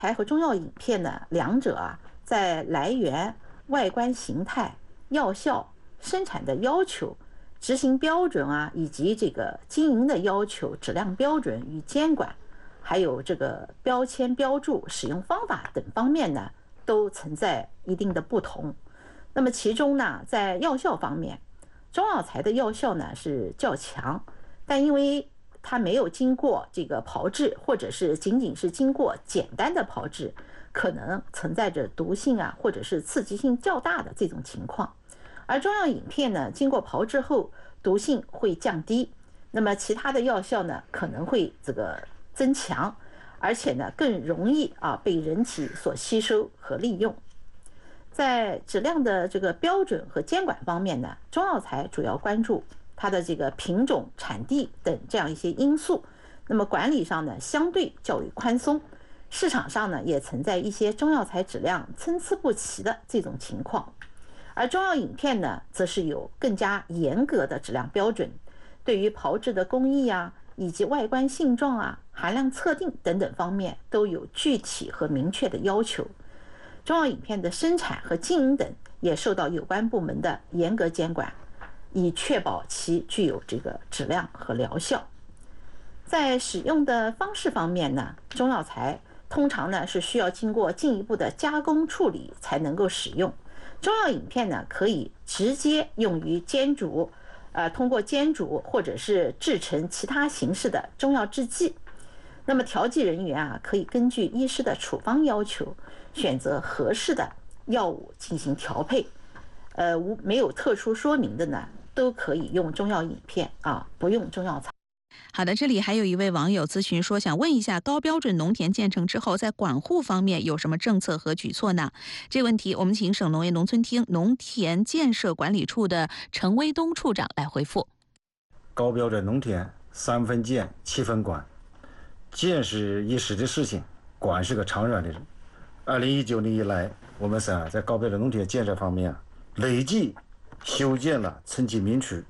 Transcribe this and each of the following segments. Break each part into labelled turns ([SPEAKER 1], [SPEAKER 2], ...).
[SPEAKER 1] 台和中药饮片呢，两者在来源、外观形态、药效、生产的要求、执行标准以及这个经营的要求、质量标准与监管，还有这个标签标注、使用方法等方面呢，都存在一定的不同。那么其中呢，在药效方面，中药材的药效呢是较强，但因为它没有经过这个炮制，或者是仅仅是经过简单的炮制，可能存在着毒性或者是刺激性较大的这种情况。而中药饮片呢，经过炮制后，毒性会降低，那么其他的药效呢，可能会这个增强，而且呢，更容易被人体所吸收和利用。在质量的这个标准和监管方面呢，中药材主要关注它的这个品种、产地等这样一些因素。那么管理上呢，相对较为宽松。市场上呢，也存在一些中药材质量参差不齐的这种情况。而中药饮片呢，则是有更加严格的质量标准，对于炮制的工艺以及外观性状含量测定等等方面，都有具体和明确的要求。中药饮片的生产和经营等也受到有关部门的严格监管，以确保其具有这个质量和疗效。在使用的方式方面呢，中药材通常呢是需要经过进一步的加工处理才能够使用。中药饮片呢可以直接用于煎煮，通过煎煮或者是制成其他形式的中药制剂。那么调剂人员可以根据医师的处方要求，选择合适的药物进行调配。没有特殊说明的呢，都可以用中药饮片不用中药材。
[SPEAKER 2] 好的，这里还有一位网友咨询说，想问一下，高标准农田建成之后，在管护方面有什么政策和举措呢？这个问题，我们请省农业农村厅农田建设管理处的陈威东处长来回复。
[SPEAKER 3] 高标准农田3分建7分管，建是一时的事情，管是个长远的人。2019年以来，我们省在高标准农田建设方面累计修建了村级民区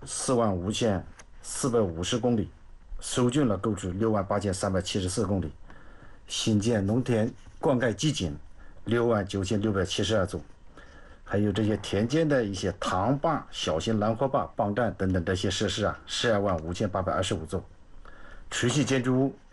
[SPEAKER 3] 45450公里，收竣了购置68374公里，新建农田灌溉基井69672组，还有这些田间的一些塘坝、小型拦河坝、泵站等等这些设施125825座，持续建筑物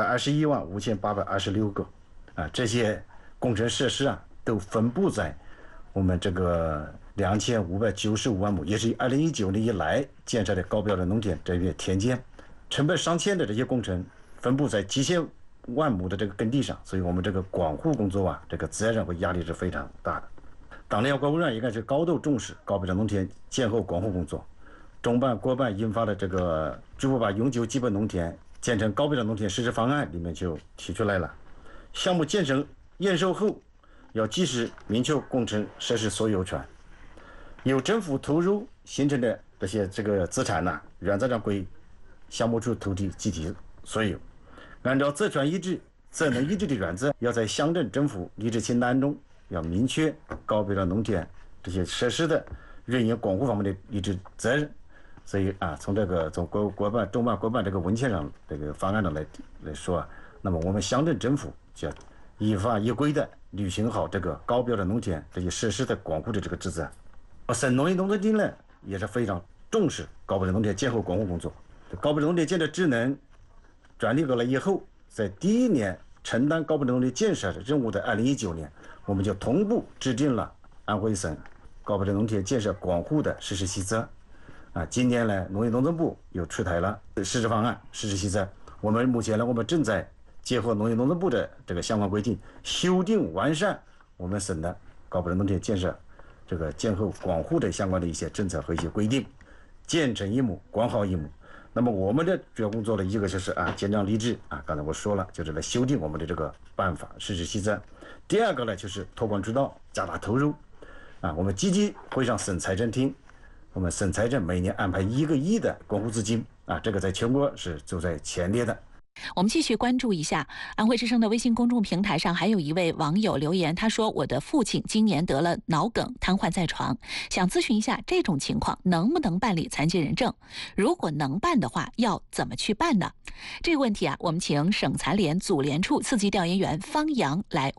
[SPEAKER 3] 1215826个这些工程设施都分布在我们这个2595万亩，也是2019年以来建设的高标准农田这些田间，成本上千的这些工程分布在几千万亩的这个耕地上，所以我们这个管护工作这个责任和压力是非常大的。党的关务院应该是高度重视高标准农田建后管护工作，中办国办印发的这个逐步把永久基本农田建成高标准农田实施方案里面就提出来了，项目建成验收后要及时明确工程设施所有权，由政府投入形成的这个资产原则上归项目处土地集体所有，按照责权一致、责能一致的原则，要在乡镇政府立制清单中要明确高标准农田这些设施的运营管护方面的立制责任。所以从国办、中办、国办这个文件上这个方案上来说那么我们乡镇政府就要依法依规的履行好这个高标准农田这些设施的管护的这个职责。省农业农村厅呢也是非常重视高标准农田建后管护工作。高标准农田建设职能转立过来以后，在第一年承担高标准农田建设任务的2019年，我们就同步制定了安徽省高标准农田建设管护的实施细则。今年呢，农业农村部又出台了实施方案、实施细则。我们目前呢，我们正在结合农业农村部的这个相关规定，修订完善我们省的高标准农田建设这个建后管护的相关的一些政策和一些规定，建成一亩，管好一亩。那么我们的主要工作呢，一个就是建章立制刚才我说了，就是来修订我们的这个办法、实施细则。第二个呢，就是托管指导，加大投入我们积极会上省财政厅，我们省财政每年安排1个亿的管护资金这个在全国是走在前列的。
[SPEAKER 2] 我们继续关注一下安徽之声的微信公众平台上，还有一位网友留言，他说：“我的父亲今年得了脑梗，瘫痪在床，想咨询一下这种情况能不能办理残疾人证？如果能办的话，要怎么去办呢？”这个问题啊，我们请省残联组联处次级调研员方洋来